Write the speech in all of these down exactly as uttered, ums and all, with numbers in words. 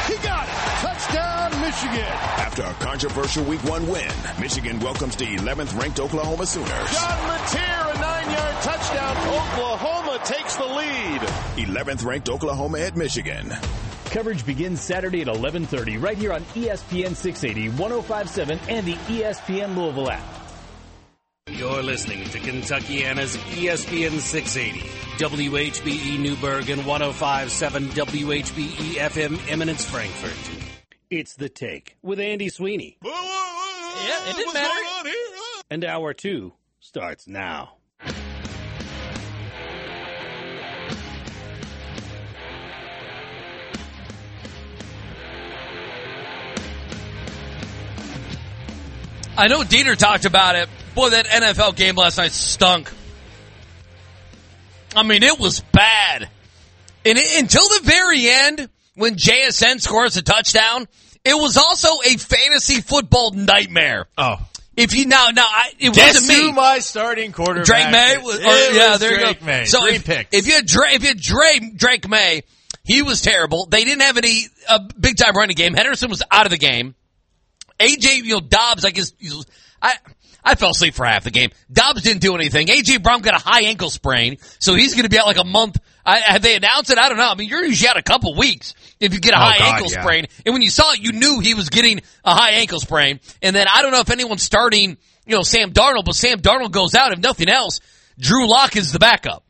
He got it. Touchdown, Michigan. After a controversial week one win, Michigan welcomes the eleventh ranked Oklahoma Sooners. John Mateer, a nine-yard touchdown. Oklahoma takes the lead. eleventh ranked Oklahoma at Michigan. Coverage begins Saturday at eleven thirty right here on E S P N six eighty, one oh five point seven, and the E S P N Louisville app. You're listening to Kentuckiana's E S P N six eighty, W H B E Newburgh, and one oh five point seven W H B E F M Eminence Frankfurt. It's The Take with Andy Sweeney. Yeah, it didn't matter. And hour two starts now. I know Dieter talked about it. Boy, that N F L game last night stunk. I mean, it was bad. And it, until the very end, when J S N scores a touchdown, it was also a fantasy football nightmare. Oh. If you now, now, I, it Guess wasn't me. who my starting quarterback Drake May? Was, or, it yeah, was there Drake you go. May. So Three if, picks. if you had Drake, if you had Drake, Drake May, he was terrible. They didn't have any uh, big time running game. Henderson was out of the game. A J, you know, Dobbs, I guess, I, I fell asleep for half the game. Dobbs didn't do anything. A J Brown got a high ankle sprain, so he's going to be out like a month. I, have they announced it? I don't know. I mean, you're usually out a couple weeks if you get a oh, high God, ankle yeah. sprain. And when you saw it, you knew he was getting a high ankle sprain. And then I don't know if anyone's starting, you know, Sam Darnold, but Sam Darnold goes out. If nothing else, Drew Lock is the backup,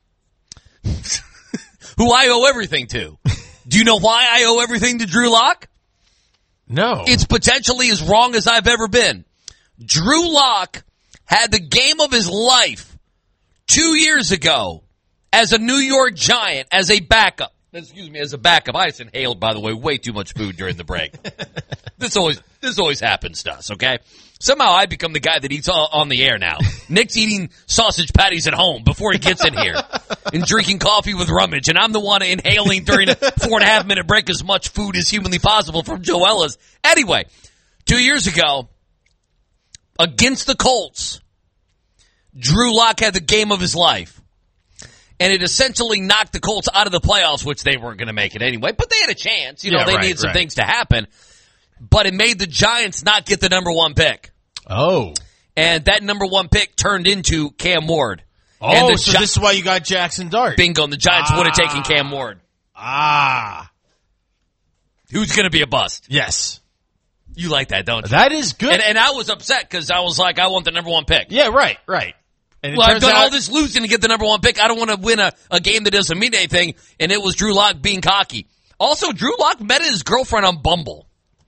who I owe everything to. Do you know why I owe everything to Drew Lock? No. It's potentially as wrong as I've ever been. Drew Lock had the game of his life two years ago as a New York Giant, as a backup. Excuse me, as a backup. I just inhaled, by the way, way too much food during the break. This always, this always happens to us, okay? Somehow I become the guy that eats on the air now. Nick's eating sausage patties at home before he gets in here and drinking coffee with Rummage, and I'm the one inhaling during a four and a half minute break as much food as humanly possible from Joella's. Anyway, two years ago, against the Colts, Drew Lock had the game of his life. And it essentially knocked the Colts out of the playoffs, which they weren't going to make it anyway. But they had a chance. You know, yeah, they right, needed some right. things to happen. But it made the Giants not get the number one pick. Oh. And that number one pick turned into Cam Ward. Oh, and the so Gi- this is why you got Jackson Dart. Bingo. And the Giants ah. would have taken Cam Ward. Ah. Who's going to be a bust? Yes. You like that, don't you? That is good. And, and I was upset because I was like, I want the number one pick. Yeah, right, right. And it Well, I've turns done out- all this losing to get the number one pick. I don't want to win a, a game that doesn't mean anything, and it was Drew Lock being cocky. Also, Drew Lock met his girlfriend on Bumble.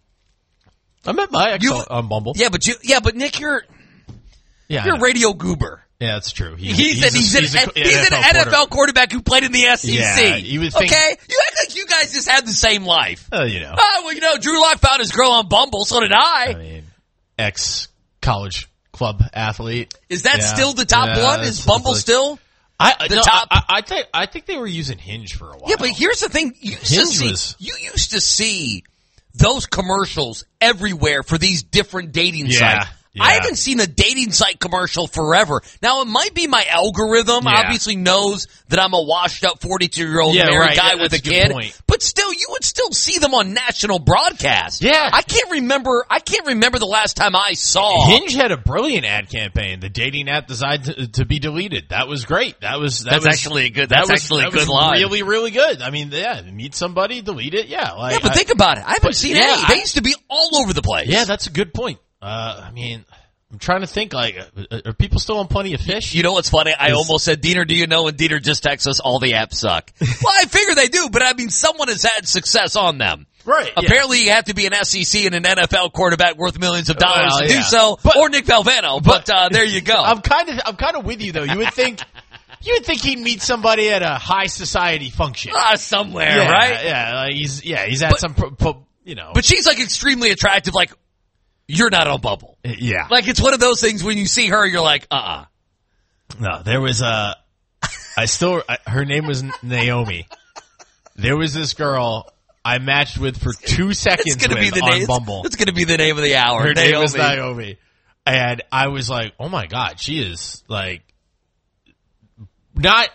I met my ex You- on, on Bumble. Yeah, but you, yeah, but Nick, you're yeah, you're a radio goober. yeah, that's true. He, He's, an, a- he's, an, he's a- he's an N F L quarterback who played in the S E C. Yeah, you would think- okay, you act like you guys just had the same life. Uh, you know, Oh, well, you know, Drew Lock found his girl on Bumble, so did I. I mean, ex college club athlete. Is that Yeah. still the top Yeah, one? it's- Is Bumble it's like- still? I the no, top- I, I think I think they were using Hinge for a while. Yeah, but here's the thing: you used to Hinge see, was- you used to see those commercials everywhere for these different dating Yeah, sites. yeah. I haven't seen a dating site commercial forever. Now, it might be my algorithm Yeah. obviously knows that I'm a washed-up forty-two-year-old Yeah, married right. guy Yeah, with a that's a good kid. point. But still, you would still see them on national broadcast. Yeah. I can't remember. I can't remember the last time I saw. Hinge had a brilliant ad campaign. The dating app designed to, to be deleted. That was great. That was that That's was, actually a good. That That's was, actually that a good was line. Really, really good. I mean, yeah, meet somebody, delete it. Yeah, like, yeah, but I- think about it. I haven't but, seen yeah, any. I- They used to be all over the place. Yeah, that's a good point. Uh, I mean, I'm trying to think. Like, uh, are people still on Plenty of Fish? You know what's funny? I Is- almost said, Diener, do you know? And Diener just texts us, all the apps suck. Well, I figure they do, but I mean, someone has had success on them. Right. yeah. Apparently, you have to be an S E C and an N F L quarterback worth millions of dollars Well, to do yeah. so, But- or Nick Valvano. But, uh, there you go. I'm kind of, I'm kind of with you though. You would think, you would think he'd meet somebody at a high society function. Ah, somewhere, yeah, right? Yeah, like he's, yeah, he's at But- some, pro, pro, you know. But she's like extremely attractive. Like, you're not on Bumble. yeah. Like, it's one of those things when you see her, you're like, uh-uh. No, there was a. I still. I, her name was Naomi. There was this girl I matched with for two seconds It's gonna with be the on name. Bumble. It's gonna be the name of the hour. Her Naomi. name was Naomi, and I was like, "Oh my god, she is like not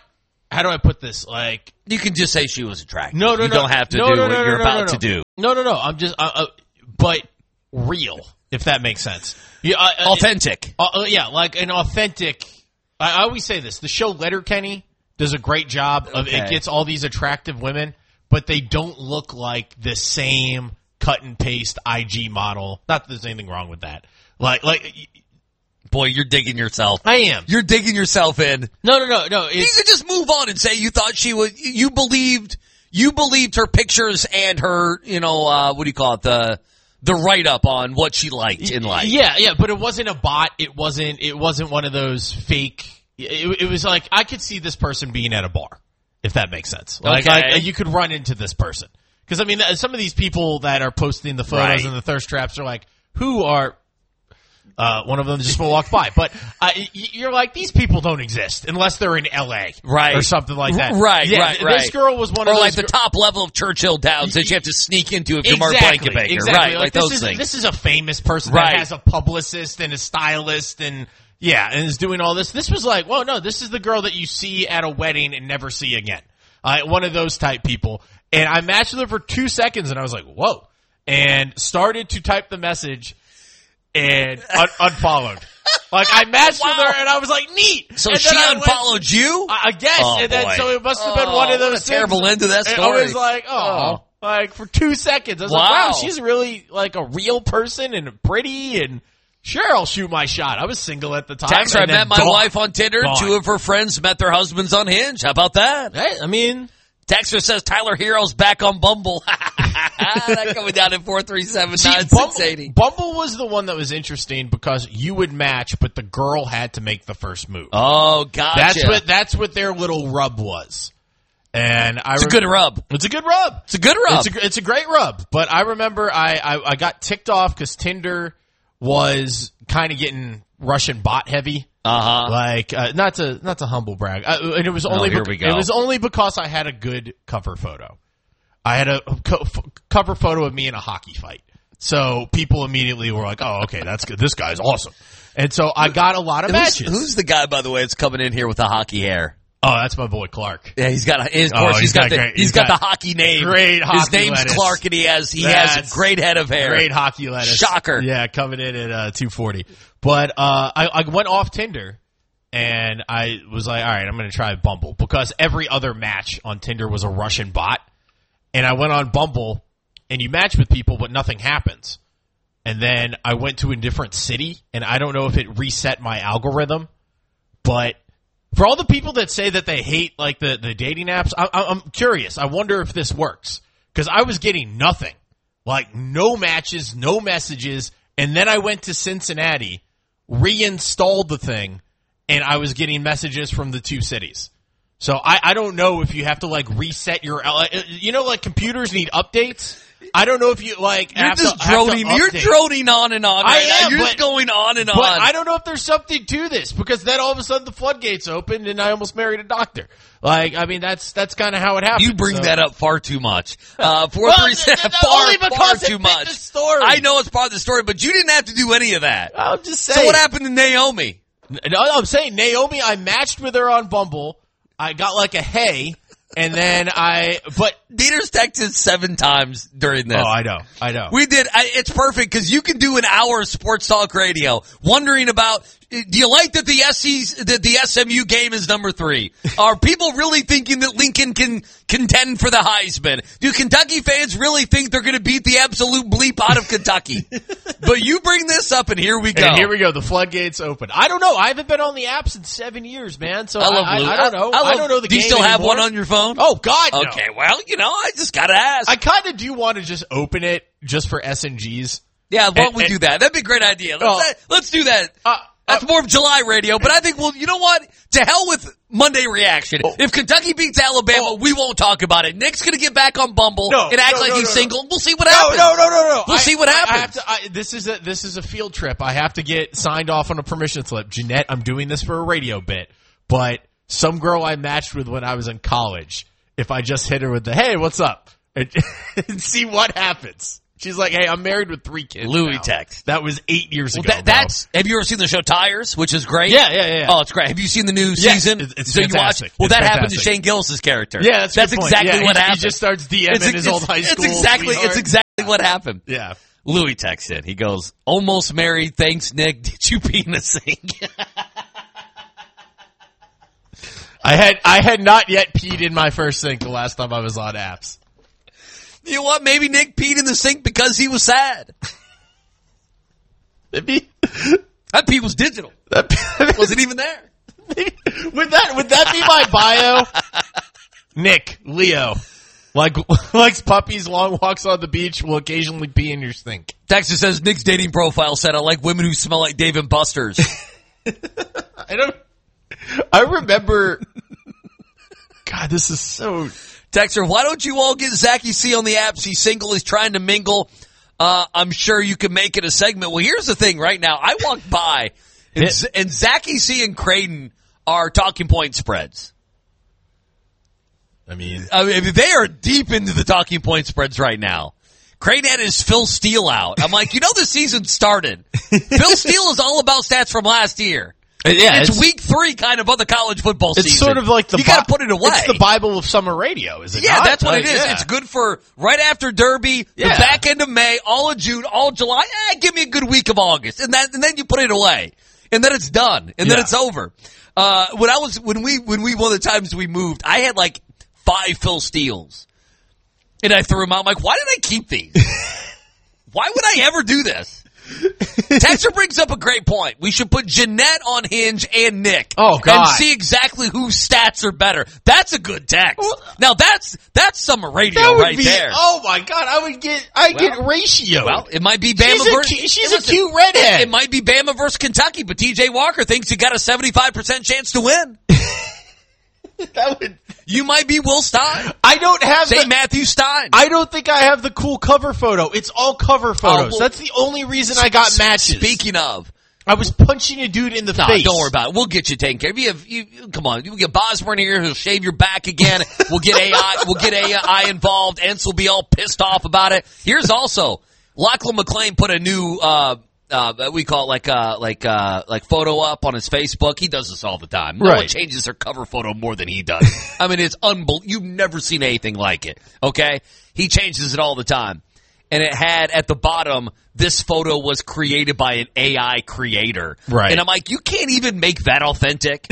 how do I put this? Like, You can just say she was attractive. no, no, you no. don't have to no, do no, what no, you're no, about no, no. to do. No, no, no. I'm just, uh, uh, but real, if that makes sense. Yeah, uh, uh, Authentic. Uh, uh, yeah, like an authentic. I, I always say this: the show Letterkenny does a great job of Okay. it gets all these attractive women, but they don't look like the same cut and paste I G model. Not that there's anything wrong with that. Like, like Boy, you're digging yourself. I am. You're digging yourself in. No, no, no, no. You It's, could just move on and say you thought she was. You believed. You believed her pictures and her. You know, uh, what do you call it? The the write up on what she liked in life. yeah, yeah, but it wasn't a bot. It wasn't. It wasn't one of those fake. It, it was like I could see this person being at a bar, if that makes sense. Like, Okay. like you could run into this person because I mean, some of these people that are posting the photos Right. and the thirst traps are like, who are. Uh, one of them just walked by, but uh, y- you're like, these people don't exist unless they're in L A, Right. or something like that. Right, yeah, right, th- right. This girl was one Or of those like the gir- top level of Churchill Downs that you have to sneak into if you're Mark Exactly, Blankenbaker. exactly. Right, Like, like this those is, things. This is a famous person Right. that has a publicist and a stylist and yeah, and is doing all this. This was like, well, no, this is the girl that you see at a wedding and never see again. Uh, one of those type people. And I matched with her for two seconds and I was like, whoa. And started to type the message and un- unfollowed. Like I matched with Wow. her and I was like, neat. So And she then I went- unfollowed you? I I guess, Oh, and then boy. so it must have been Oh, one of what those a terrible things. end to that And story. I was like, oh, like for two seconds, I was like, Wow. wow, she's really like a real person and pretty, and sure, I'll shoot my shot. I was single at the time. Texter, I and then met my gone. wife on Tinder. Gone. Two of her friends met their husbands on Hinge. How about that? Hey, I mean, Texter says Tyler Hero's back on Bumble. That coming down at four three seven see, nine Bumble, six eighty. Bumble was the one that was interesting because you would match, but the girl had to make the first move. Oh, gotcha. That's what that's what their little rub was. And I It's a rem- good rub. It's a good rub. It's a good rub. It's a, it's a great rub. But I remember I, I, I got ticked off because Tinder was kind of getting Russian bot heavy. Uh-huh. Like, uh, not to, not to humble brag. Uh, and it was only, here bec- we go. it was only because I had a good cover photo. I had a co- f- cover photo of me in a hockey fight. So people immediately were like, oh, okay, that's good. This guy's awesome. And so I got a lot of Who's, matches. who's the guy, by the way, that's coming in here with the hockey hair? Oh, that's my boy Clark. Yeah, he's got. A, of course, Oh, he's he's got, got the. great- he's he's got, got the hockey name. great His hockey name's lettuce. Clark, and he has he has That's a great head of hair. Great hockey lettuce. Shocker. Yeah, coming in at uh, two forty. But uh, I, I went off Tinder, and I was like, all right, I'm going to try Bumble. Because every other match on Tinder was a Russian bot. And I went on Bumble, and you match with people, but nothing happens. And then I went to a different city, and I don't know if it reset my algorithm, but for all the people that say that they hate like the, the dating apps, I, I, I'm curious. I wonder if this works because I was getting nothing, like no matches, no messages, and then I went to Cincinnati, reinstalled the thing, and I was getting messages from the two cities. So I, I don't know if you have to like reset your, you know, like computers need updates. I don't know if you like. You're have just to, have to droning. You're update. droning on and on. I Right now. am, You're but- just going on and But on. I don't know if there's something to this because then all of a sudden the floodgates opened and I almost married a doctor. Like, I mean, that's that's kind of how it happened. You bring so. that up far too much. Uh, four Well, three seven, th- th- far, only far because it too fit much. the story. I know it's part of the story, but you didn't have to do any of that. I'm just saying. So what happened to Naomi? No, I'm saying Naomi. I matched with her on Bumble. I got like a hey, and then I. But Dieter's texted seven times during this. oh, I know, I know. We did. I, it's perfect because you can do an hour of sports talk radio wondering about. Do you like that the S E that the S M U game is number three? Are people really thinking that Lincoln can contend for the Heisman? Do Kentucky fans really think they're going to beat the absolute bleep out of Kentucky? But you bring this up, and here we go. And here we go. The floodgates open. I don't know. I haven't been on the app in seven years, man. So I, I love I, Blue. I don't know. I, love- don't know the Do you game still have anymore. one on your phone? Oh God, no. Okay. Well, you know, I just gotta ask. I kind of do want to just open it just for S and Gs. yeah, why don't and- we and- do that? That'd be a great idea. Let's, Oh. let's do that. Uh, That's more of July radio, but I think, well, you know what? To hell with Monday reaction. Oh. If Kentucky beats Alabama, Oh. we won't talk about it. Nick's going to get back on Bumble No, and act no, like no, he's no, single. We'll see what No, happens. no, no, no, no. We'll I- see what I have happens. to, I, this is a this is a field trip. I have to get signed off on a permission slip. Jeanette, I'm doing this for a radio bit, but some girl I matched with when I was in college, if I just hit her with the hey, what's up, and, and see what happens. She's like, hey, I'm married with three kids. Louis now. text. That was eight years Well, ago. that, that's. Have you ever seen the show Tires, which is great? Yeah, yeah, yeah. Oh, it's great. Have you seen the new Yes, season? it's- it's so you fantastic. watch. Well, It's that happened to fantastic. Shane Gillis's character. Yeah, that's, a that's good point. exactly Yeah, what he, happened. He just starts DMing It's, his old high it's school exactly. sweetheart. It's exactly what happened. Yeah. Louis texted. He goes, "Almost married. Thanks, Nick. Did you pee in the sink?" I had I had not yet peed in my first sink the last time I was on apps. You know what? Maybe Nick peed in the sink because he was sad. Maybe That pee was digital. that Wasn't even there. would that would that be my bio? Nick Leo, like likes puppies, long walks on the beach, will occasionally pee in your sink. Texas says Nick's dating profile said, "I like women who smell like Dave and Buster's." I don't. I remember. God, this is so. Texter, why don't you all get Zachy C on the apps? He's single. He's trying to mingle. Uh, I'm sure you can make it a segment. Well, here's the thing right now. I walked by, and, It- and Zachy C and Creighton are talking point spreads. I mean, I mean, they are deep into the talking point spreads right now. Creighton had his Phil Steele out. I'm like, you know the season started. Phil Steele is all about stats from last year. yeah, It's, week three kind of of the college football It's season. sort of like the. You got to Bi- put it away. It's the Bible of summer radio, is it? Yeah, not? that's what Like, it is. yeah. It's good for right after Derby, the Yeah. back end of May, all of June, all of July. Eh, give me a good week of August, and that, and then you put it away, and then it's done, and then Yeah. it's over. Uh, when I was when we when we one of the times we moved, I had like five Phil Steeles, and I threw them out. I'm like, why did I keep these? Why would I ever do this? Texter brings up a great point. We should put Jeanette on Hinge and Nick. Oh, God. And see exactly whose stats are better. That's a good text. Now that's that's summer radio That would right be, there. Oh my God, I would get, I get Well, ratio. Well, it might be Bama she's a, versus. cu- she's listen, a cute redhead. It might be Bama versus Kentucky, but T J Walker thinks he got a seventy-five percent chance to win. that would. You might be Will Stein, I don't have. Saint the, Matthew Stein. I don't think I have the cool cover photo. It's all cover photos. well, That's the only reason I got matches. Speaking of, I was punching a dude in the no, face. don't worry about it. We'll get you taken care of. You have, you, come on, we'll get Bosworth here. He'll shave your back again. We'll get A I. We'll get A I involved. Ents will be all pissed off about it. Here's also Lachlan McClain put a new. Uh, Uh, we call it like, uh, like, uh, like photo up on his Facebook. He does this all the time. No one Right. changes their cover photo more than he does. I mean, it's unbelievable. You've never seen anything like it. Okay. He changes it all the time. And it had at the bottom, this photo was created by an A I creator. Right. And I'm like, you can't even make that authentic.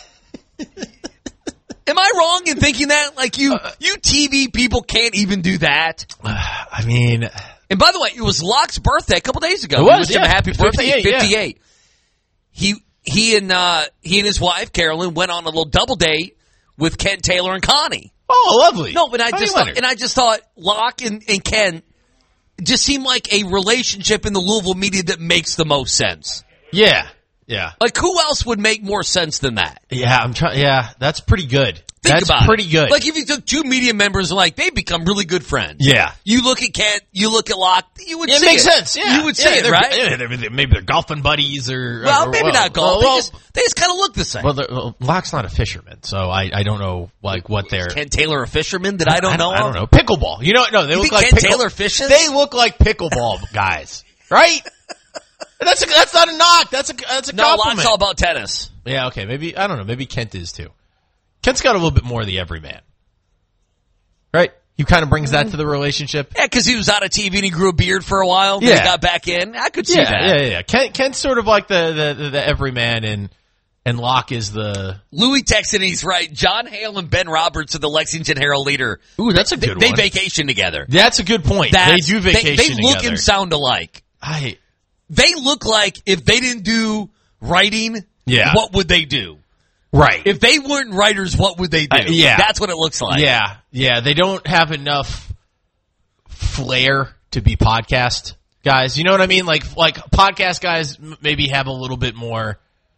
Am I wrong in thinking that? Like you, Uh, you T V people can't even do that. I mean, And by the way, it was Locke's birthday a couple days ago. It We was, wished him a yeah. happy birthday. fifty-eight, yeah. fifty-eight. He he and uh, he and his wife Carolyn went on a little double date with Kent Taylor and Connie. oh, lovely. No, but I Connie just thought, Leonard. and I just thought Locke and, and Ken just seemed like a relationship in the Louisville media that makes the most sense. yeah, yeah, Like who else would make more sense than that? yeah. I'm trying. Yeah, that's pretty good. Think that's about pretty it. good. Like if you took two media members and like they become really good friends. yeah. You look at Kent, you look at Locke, you would It see makes it. sense. Yeah, You would see yeah, it, they're- right? yeah, they're- they're- maybe they're golfing buddies, or Well, or- maybe well, not golf. Well, they just they just kind of look the same. well, the- well, Locke's not a fisherman, so I, I don't know like what they're. Ken Taylor a fisherman that I don't, I don't, know. I don't know. Pickleball. You know what? No, they You look think like Ken pickle- Taylor fishes? They look like pickleball guys, right? That's a, that's not a knock. That's a that's a No, compliment. Locke's all about tennis. Yeah, okay. Maybe I don't know. Maybe Kent is too. Kent's got a little bit more of the everyman, right? He kind of brings that to the relationship. Yeah, because he was out of T V and he grew a beard for a while. Then Yeah. he got back in. I could see Yeah, that. yeah, yeah, yeah. Kent, Kent's sort of like the the, the, the everyman, and and Locke is the. Louis texted and he's right. John Hale and Ben Roberts are the Lexington Herald leader. Ooh, that's a They, good they one. vacation together. That's a good point. That's- they do vacation They, they look together. and sound alike. I They look like if they didn't do writing, Yeah. what would they do? right. If they weren't writers, what would they do? Uh, yeah. That's what it looks like. yeah, yeah. They don't have enough flair to be podcast guys. You know what I mean? Like like podcast guys m- maybe have a little bit more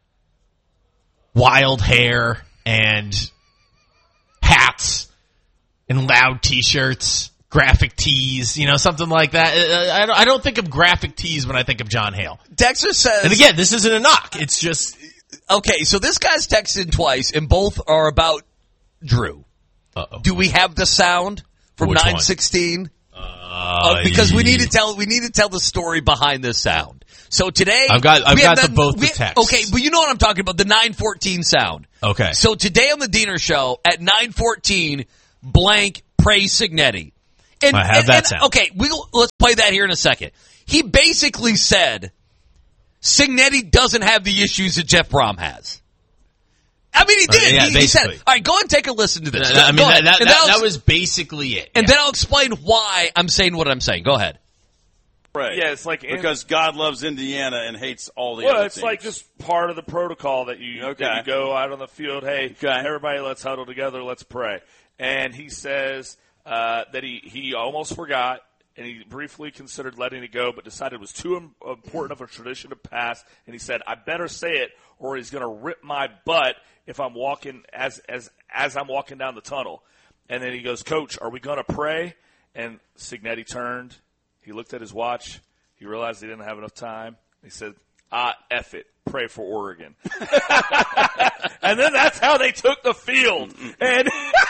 wild hair and hats and loud T-shirts, graphic tees, you know, something like that. Uh, I don't, I don't think of graphic tees when I think of John Hale. Dexter says, And again, this isn't a knock. It's just okay, so this guy's texted twice, and both are about Drew. uh-oh. Do we have the sound from Which one? nine sixteen? Uh, uh, because we need to tell we need to tell the story behind this sound. So today, I've got I've we got have the both we, the texts. Okay, but you know what I'm talking about, the nine fourteen sound. Okay. So today on the Diener Show at nine fourteen, blank praise Signetti. And, I have and, that and, sound. Okay, we let's play that here in a second. He basically said Signetti doesn't have the issues that Jeff Brom has. I mean, he did. Yeah, he, he said, basically. all right, go ahead and take a listen to this. I mean, Go that, ahead. that, And that, then that was basically it. And yeah. then I'll explain why I'm saying what I'm saying. Go ahead. Right. Yeah, it's like because God loves Indiana and hates all the well, other it's teams. like just part of the protocol that you Okay. that you go out on the field. Hey, Okay. everybody, let's huddle together. Let's pray. And he says uh, that he he almost forgot. And he briefly considered letting it go, but decided it was too important of a tradition to pass. And he said, I better say it or he's going to rip my butt if I'm walking as, as, as I'm walking down the tunnel. And then he goes, Coach, are we going to pray? And Signetti turned. He looked at his watch. He realized he didn't have enough time. He said, ah, F it. Pray for Oregon. And then that's how they took the field. And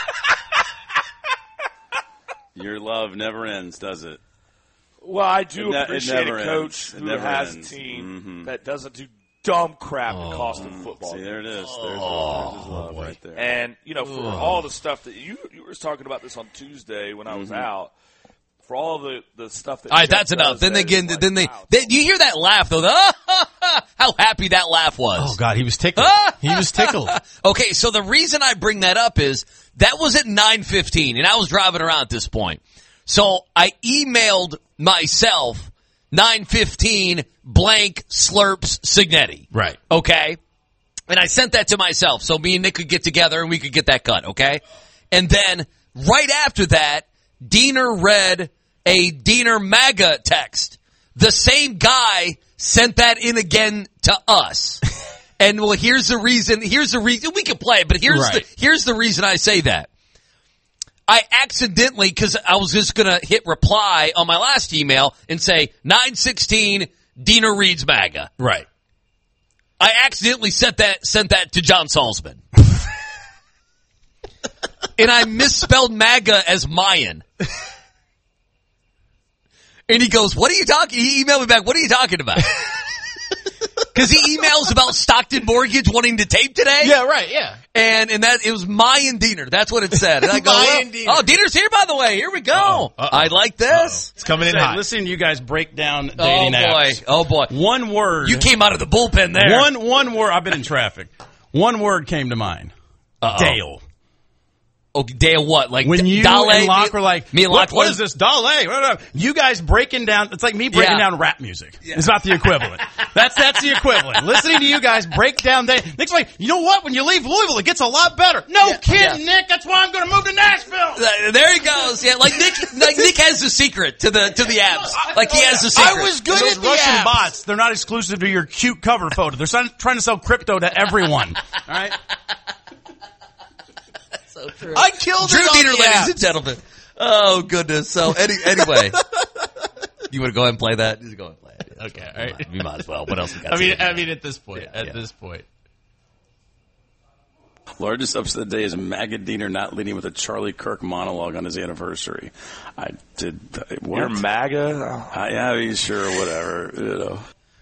Your love never ends, does it? well, I do It ne- it appreciate never a coach ends. It who never has ends. a team Mhm. that doesn't do dumb crap that costs them football. See, there it is. There's, Oh, there's his love right there. And, you know, for all the stuff that you you were talking about this on Tuesday when I was out, for all the, the stuff that All right, Jeff that's enough. does, Then they that get. is like, Then they, wow. they. You hear that laugh though? How happy that laugh was. Oh God, he was tickled. he was tickled. Okay, so the reason I bring that up is that was at nine fifteen, and I was driving around at this point. So I emailed myself nine fifteen blank slurps Signetti. Right. Okay. And I sent that to myself so me and Nick could get together and we could get that cut. Okay. And then right after that, Diener read a Diener MAGA text. The same guy sent that in again to us. And well, here's the reason. Here's the reason we can play it, but here's Right. the here's the reason I say that. I accidentally, because I was just gonna hit reply on my last email and say nine sixteen Diener reads MAGA. Right. I accidentally sent that sent that to John Salzman, and I misspelled MAGA as Mayan. And he goes, "What are you talking?" He emailed me back. "What are you talking about?" Because he emails about Stockton Mortgage wanting to tape today. Yeah. Right. Yeah. And and that it was Mayan Diener. That's what it said. And I go, Mayan well, Diener. "Oh, Diener's here, by the way. Here we go. Uh-oh. Uh-oh. I like this." It's coming in Say, hot. listening to you guys break down Oh dating boy! apps. Oh boy! One word. You came out of the bullpen there. One one word. I've been in traffic. One word came to mind. Uh-oh. Dale. Okay, Dale, what? Like When you Dale, and Locke were like, me and what, Locke, what is this? Dale? You guys breaking down, it's like me breaking Yeah. down rap music. It's not the equivalent. that's that's the equivalent. Listening to you guys break down, they, Nick's like, you know what? When you leave Louisville, it gets a lot better. No Yeah. kidding, Yeah. Nick. That's why I'm going to move to Nashville. Uh, There he goes. Yeah, like Nick, like Nick has the secret to the to the apps. Like he has the secret. I was good And those at the Russian apps. bots, they're not exclusive to your cute cover photo. They're trying trying to sell crypto to everyone. All right? So true. I killed Drew it on Diener, the ladies apps. and gentlemen. Oh goodness. So any, anyway, you want to go ahead and play that? Just go ahead and play it. Okay. All right. We might as well. What else we got? I to mean, do? I mean, at this point, Yeah, at yeah. this point. Largest upset of the day is Maggot Diener not leading with a Charlie Kirk monologue on his anniversary. I did. What? You're MAGA? I, yeah, I mean, sure, whatever. You know.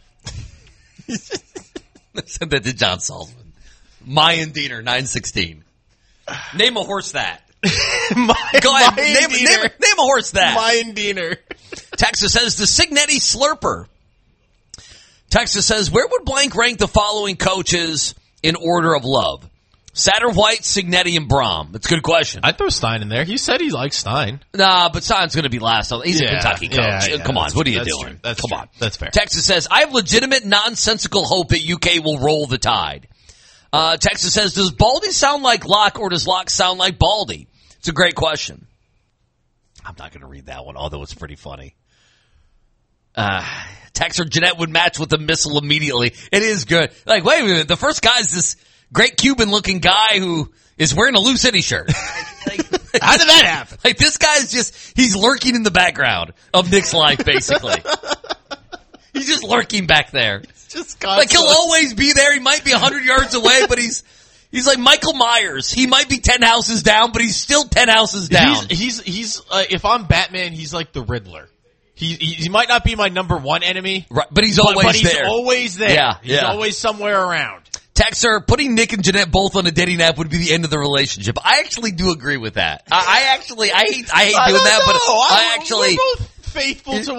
Send that to John Salzman. Mayan Diener, nine sixteen. Name a horse that. My, Go ahead. Mayan Name, Diener. name, name a horse that. Mayan Diener. Texas says the Signetti Slurper. Texas says, where would blank rank the following coaches in order of love? Satterwhite, Signetti, and Brom. That's a good question. I'd throw Stein in there. He said he likes Stein. Nah, but Stein's going to be last. He's a Yeah, Kentucky coach. yeah, yeah, Come on, that's what are true, you that's doing? true, that's Come true, on. that's fair. Texas says, I have legitimate nonsensical hope that U K will roll the tide. Uh, Texas says, does Baldy sound like Locke or does Locke sound like Baldy? It's a great question. I'm not going to read that one, although it's pretty funny. Uh, Tex or Jeanette would match with the missile immediately. It is good. Like, wait a minute. The first guy is this great Cuban-looking guy who is wearing a Lou City shirt. Like, How did that happen? like, this guy's just, he's lurking in the background of Nick's life, basically. He's just lurking back there. Just Like, he'll always be there. He might be one hundred yards away, but he's he's like Michael Myers. He might be ten houses down, but he's still ten houses down. He's, he's, he's uh, if I'm Batman, he's like the Riddler. He, he he might not be my number one enemy, Right, but he's but, always but he's there. always there. Yeah, he's yeah. always somewhere around. Texter, putting Nick and Jeanette both on a dating app would be the end of the relationship. I actually do agree with that. I, I actually, I hate, I hate I doing don't that, but know. I I- actually. we're both faithful to